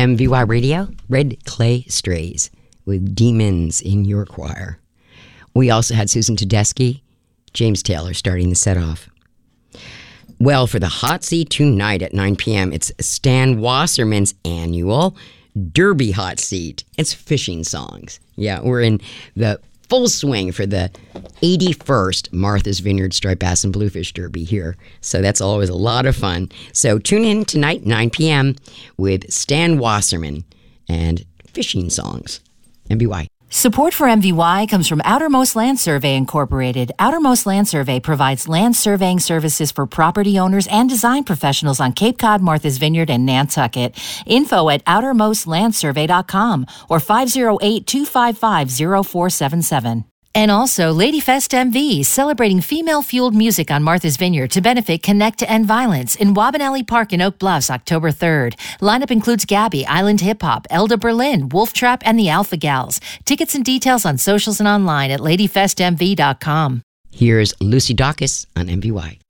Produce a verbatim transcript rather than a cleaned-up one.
M V Y Radio, Red Clay Strays with Demons in Your Choir. We also had Susan Tedeschi, James Taylor starting the set off. Well, for the hot seat tonight at nine p.m., it's Stan Wasserman's annual Derby hot seat. It's fishing songs. Yeah, we're in the full swing for the eighty-first Martha's Vineyard Striped Bass and Bluefish Derby here. So that's always a lot of fun. So tune in tonight, nine p.m. with Stan Wasserman and fishing songs. M V Y. Support for M V Y comes from Outermost Land Survey Incorporated. Outermost Land Survey provides land surveying services for property owners and design professionals on Cape Cod, Martha's Vineyard, and Nantucket. Info at outermost land survey dot com or five oh eight, two five five, oh four seven seven. And also, Ladyfest M V, celebrating female-fueled music on Martha's Vineyard to benefit Connect to End Violence in Wabanelli Park in Oak Bluffs, October third. Lineup includes Gabby, Island Hip Hop, Elda Berlin, Wolf Trap, and the Alpha Gals. Tickets and details on socials and online at ladyfest m v dot com. Here's Lucy Dacus on M V Y.